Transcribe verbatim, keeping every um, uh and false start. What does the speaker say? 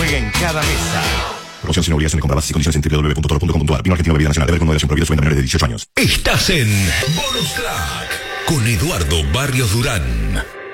juega en cada mesa. Promoción sin obligación de compra, bases y condiciones en doble u doble u doble u punto toro punto com punto a r. Vino Argentino, bebida nacional, beber con moderación, prohibido su venta a menores de dieciocho años. Estás en Bonus Track con Eduardo Barrios Durán.